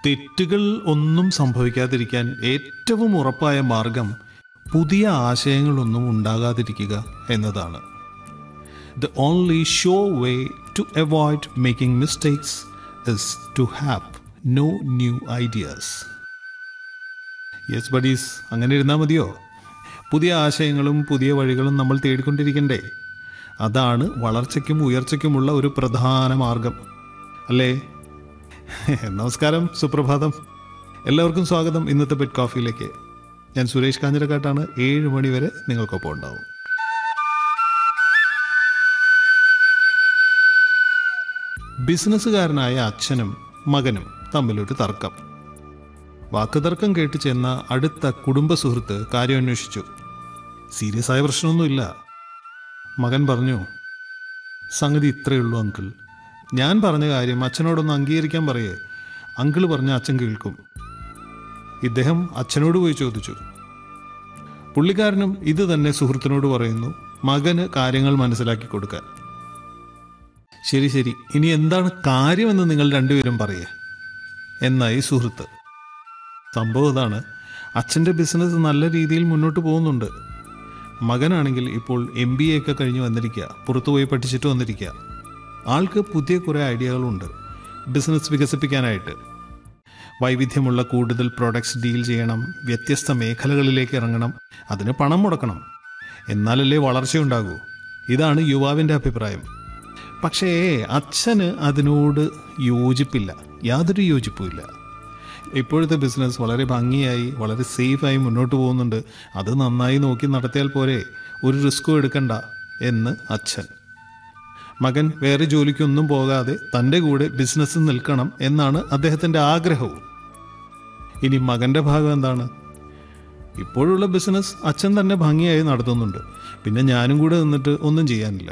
തെറ്റുകൾ ഒന്നും സംഭവിക്കാതിരിക്കാൻ ഏറ്റവും ഉറപ്പായ മാർഗം പുതിയ ആശയങ്ങളൊന്നും ഉണ്ടാകാതിരിക്കുക എന്നതാണ്. The only sure way to avoid making mistakes is to have no new ideas. Yes buddies, അങ്ങനെ ഇരുന്നാൽ മതിയോ? പുതിയ ആശയങ്ങളും പുതിയ വഴികളും നമ്മൾ തേടിക്കൊണ്ടിരിക്കണ്ടേ? അതാണ് വളർച്ചയ്ക്കും ഉയർച്ചയ്ക്കുമുള്ള ഒരു പ്രധാന മാർഗം അല്ലേ? നമസ്കാരം, സുപ്രഭാതം. എല്ലാവർക്കും സ്വാഗതം ഇന്നത്തെ ബെറ്റ് കോഫിയിലേക്ക്. ഞാൻ സുരേഷ് കാഞ്ഞിരക്കാട്ടാണ്. 7 മണി വരെ നിങ്ങൾക്കൊപ്പം ഉണ്ടാവും. ബിസിനസ്സുകാരനായ അച്ഛനും മകനും തമ്മിലൊരു തർക്കം. വാക്കുതർക്കം കേട്ട് ചെന്ന അടുത്ത കുടുംബ സുഹൃത്ത് കാര്യം അന്വേഷിച്ചു. സീരിയസ് ആയ പ്രശ്നമൊന്നുമില്ല. മകൻ പറഞ്ഞു, സംഗതി ഇത്രയുള്ളൂ അങ്കിൾ. ഞാൻ പറഞ്ഞ കാര്യം അച്ഛനോടൊന്ന് അംഗീകരിക്കാൻ പറയേ. അങ്കിൾ പറഞ്ഞ അച്ഛൻ കേൾക്കും. ഇദ്ദേഹം അച്ഛനോട് പോയി ചോദിച്ചു. പുള്ളിക്കാരനും ഇത് തന്നെ സുഹൃത്തിനോട് പറയുന്നു, മകന് കാര്യങ്ങൾ മനസ്സിലാക്കി കൊടുക്കാൻ. ശരി ശരി, ഇനി എന്താണ് കാര്യമെന്ന് നിങ്ങൾ രണ്ടുപേരും പറയേ എന്നായി സുഹൃത്ത്. സംഭവം ഇതാണ്, അച്ഛൻ്റെ ബിസിനസ് നല്ല രീതിയിൽ മുന്നോട്ട് പോകുന്നുണ്ട്. മകനാണെങ്കിൽ ഇപ്പോൾ MBA ഒക്കെ കഴിഞ്ഞ് വന്നിരിക്കുക, പുറത്തുപോയി പഠിച്ചിട്ട് വന്നിരിക്കുക. ആൾക്ക് പുതിയ കുറേ ഐഡിയകളുണ്ട് ബിസിനസ് വികസിപ്പിക്കാനായിട്ട്. വൈവിധ്യമുള്ള കൂടുതൽ പ്രോഡക്ട്സ് ഡീൽ ചെയ്യണം, വ്യത്യസ്ത മേഖലകളിലേക്ക് ഇറങ്ങണം, അതിന് പണം മുടക്കണം, എന്നാലല്ലേ വളർച്ചയുണ്ടാകൂ. ഇതാണ് യുവാവിൻ്റെ അഭിപ്രായം. പക്ഷേ അച്ഛന് അതിനോട് യോജിപ്പില്ല, യാതൊരു യോജിപ്പുമില്ല. ഇപ്പോഴത്തെ ബിസിനസ് വളരെ ഭംഗിയായി വളരെ സേഫായി മുന്നോട്ട് പോകുന്നുണ്ട്, അത് നന്നായി നോക്കി നടത്തിയാൽ പോരെ, ഒരു റിസ്ക്കും എടുക്കണ്ട എന്ന് അച്ഛൻ. മകൻ വേറെ ജോലിക്കൊന്നും പോകാതെ തൻ്റെ കൂടെ ബിസിനസ് നിൽക്കണം എന്നാണ് അദ്ദേഹത്തിൻ്റെ ആഗ്രഹവും. ഇനി മകൻ്റെ ഭാഗം എന്താണ്? ഇപ്പോഴുള്ള ബിസിനസ് അച്ഛൻ തന്നെ ഭംഗിയായി നടത്തുന്നുണ്ട്, പിന്നെ ഞാനും കൂടെ നിന്നിട്ട് ഒന്നും ചെയ്യാനില്ല.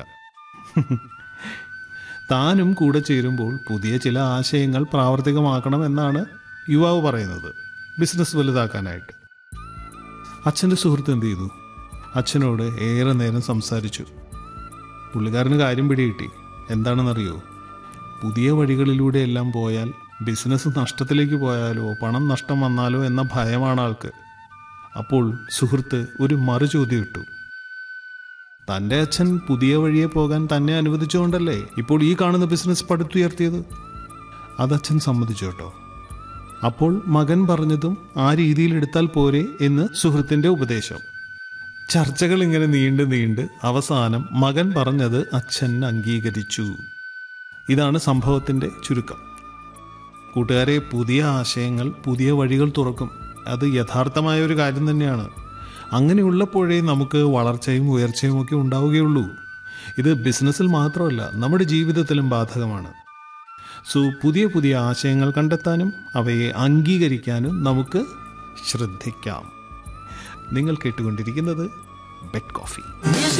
താനും കൂടെ ചേരുമ്പോൾ പുതിയ ചില ആശയങ്ങൾ പ്രാവർത്തികമാക്കണം എന്നാണ് യുവാവ് പറയുന്നത്, ബിസിനസ് വലുതാക്കാനായിട്ട്. അച്ഛൻ്റെ സുഹൃത്ത് എന്ത് ചെയ്തു? അച്ഛനോട് ഏറെ നേരം സംസാരിച്ചു. പുള്ളിക്കാരന് കാര്യം പിടികിട്ടി. എന്താണെന്നറിയോ? പുതിയ വഴികളിലൂടെയെല്ലാം പോയാൽ ബിസിനസ് നഷ്ടത്തിലേക്ക് പോയാലോ പണം നഷ്ടം വന്നാലോ എന്ന ഭയമാണ് ആൾക്ക്. അപ്പോൾ സുഹൃത്ത് ഒരു മറുചോദ്യം ഇട്ടു. തൻ്റെ അച്ഛൻ പുതിയ വഴിയെ പോകാൻ തന്നെ അനുവദിച്ചുകൊണ്ടല്ലേ ഇപ്പോൾ ഈ കാണുന്ന ബിസിനസ് പടുത്തുയർത്തിയത്? അതച്ഛൻ സമ്മതിച്ചു കേട്ടോ. അപ്പോൾ മകൻ പറഞ്ഞതും ആ രീതിയിൽ എടുത്താൽ പോരെ എന്ന് സുഹൃത്തിൻ്റെ ഉപദേശം. ചർച്ചകൾ ഇങ്ങനെ നീണ്ട് അവസാനം മകൻ പറഞ്ഞത് അച്ഛൻ അംഗീകരിച്ചു. ഇതാണ് സംഭവത്തിൻ്റെ ചുരുക്കം. കൂട്ടുകാരെ, പുതിയ ആശയങ്ങൾ പുതിയ വഴികൾ തുറക്കും. അത് യഥാർത്ഥമായ ഒരു കാര്യം തന്നെയാണ്. അങ്ങനെയുള്ളപ്പോഴേ നമുക്ക് വളർച്ചയും ഉയർച്ചയും ഒക്കെ ഉണ്ടാവുകയുള്ളൂ. ഇത് ബിസിനസ്സിൽ മാത്രമല്ല, നമ്മുടെ ജീവിതത്തിലും ബാധകമാണ്. സോ പുതിയ പുതിയ ആശയങ്ങൾ കണ്ടെത്താനും അവയെ അംഗീകരിക്കാനും നമുക്ക് ശ്രദ്ധിക്കാം. നിങ്ങൾ കേട്ടുകൊണ്ടിരിക്കുന്നത് ബെറ്റ് കോഫി.